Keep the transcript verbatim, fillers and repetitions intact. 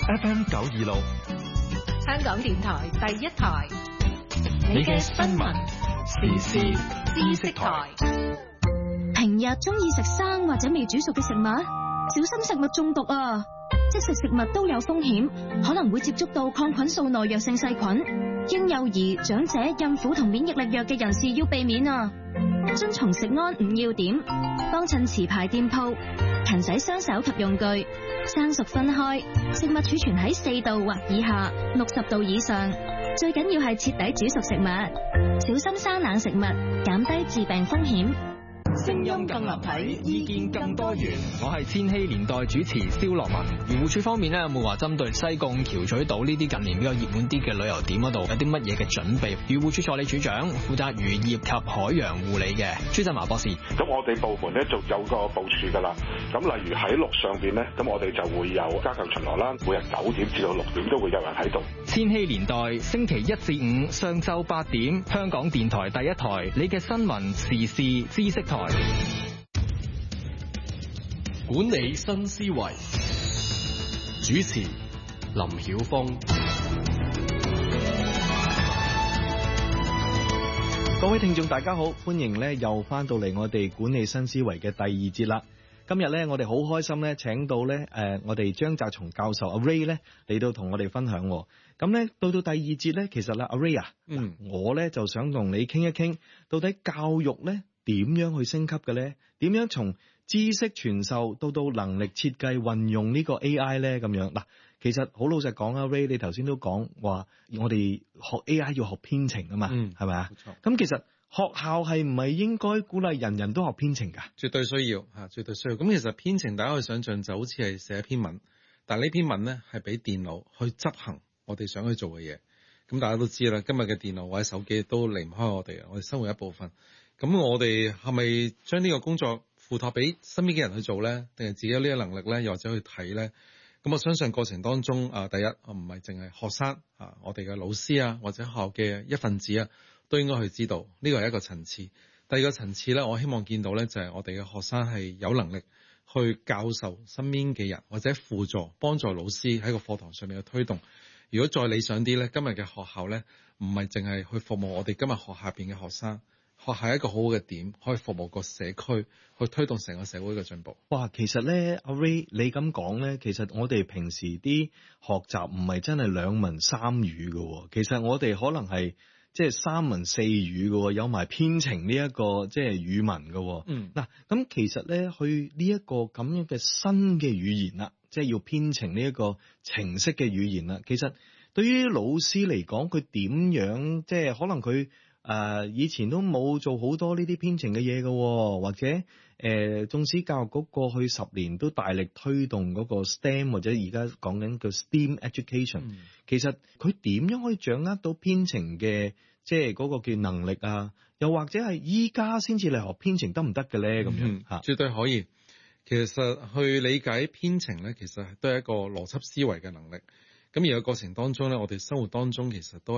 F M 九二六， 香港電台第一台， 你嘅新聞時事知識台。 平日中意食生或者未煮熟嘅食物，小心食物中毒啊！即食食物都有風險，可能會接觸到抗菌素耐藥性細菌。嬰幼兒、長者、孕婦同免疫力弱嘅人士要避免啊！遵從食安五要點，幫襯持牌店鋪，勤洗雙手及用具，生熟分開，食物儲存喺四度或以下，六十度以上。最緊要係徹底煮熟食物，小心生冷食物，減低致病風險。 聲音更立體，意見更多元。我係千禧年代主持蕭樂文。漁護署方面咧，有冇話針對西貢橋咀島呢啲近年比較熱門啲嘅旅遊點嗰度有啲乜嘢嘅準備？漁護署助理署長負責漁業及海洋護理嘅朱振華博士。 咁我哋部門咧就有個部署噶啦。咁例如喺陸上邊咧，咁我哋就會有加強巡邏啦，每日九點至到六點都會有人喺度。 千禧年代星期一至五上晝八點，香港電台第一台，你嘅新聞時事知識台。 管理新思維，主持林曉峰。 各位聽眾大家好，歡迎咧又翻到嚟我哋管理新思維嘅第二節啦。今日咧我哋好開心咧請到咧誒我哋張澤松教授阿 Ray 咧嚟到同我哋分享。咁咧到到第二節咧，其實啦阿 Ray 啊，嗯，我咧就想同你傾一傾，到底教育咧點樣去升級嘅咧？點樣從知識傳授到到能力設計運用呢個 A I 咧咁樣嗱？其實好老實講啊 Ray 你頭先都講話我哋學 A I 要學編程啊嘛，嗯，係咪啊？冇錯。咁其實學校係唔係應該鼓勵人人都學編程㗎？ 絕對需要嚇，絕對需要。咁其實編程大家可以想象就好似係寫一篇文，但係呢篇文咧係俾電腦去執行我哋想去做嘅嘢。咁大家都知啦，今日嘅電腦或者手機都離唔開我哋，我哋生活一部分。咁我哋係咪將呢個工作付託俾身邊嘅人去做咧，定係自己有呢個能力咧，又或者去睇咧？咁我相信過程當中啊，第一我唔係淨係學生啊，我哋嘅老師啊，或者學校嘅一份子啊，都應該去知道呢個係一個層次。第二個層次咧，我希望見到咧就係我哋嘅學生係有能力去教授身邊嘅人，或者輔助幫助老師喺個課堂上面嘅推動。如果再理想啲咧，今日嘅學校咧唔係淨係去服務我哋今日學校邊嘅學生。學係一個好好嘅點，可以服務個社區，去推動成個社會嘅進步。 哇，其實咧，阿 Ray 你咁講咧，其實我哋平時啲學習唔係真係兩文三語嘅，其實我哋可能係即係三文四語嘅，有埋編程呢一個即係語文嘅。嗯，嗱，咁其實咧，去呢一個咁樣嘅新嘅語言啦，即係要編程呢一個程式嘅語言啦。其實對於老師嚟講，佢點樣即係可能佢。誒、呃、以前都冇做好多呢啲編程嘅嘢嘅，或者誒，縱使教育局過去十年都大力推動嗰個 STEM 或者而家講緊個 STEAM education，嗯、其實佢點樣可以掌握到編程嘅即係嗰個叫能力啊？又或者係依家先至嚟學編程得唔得嘅咧？咁樣嚇， 絕對可以。其實去理解編程咧，其實都係一個邏輯思維嘅能力。咁而個過程當中咧，我哋生活當中其實都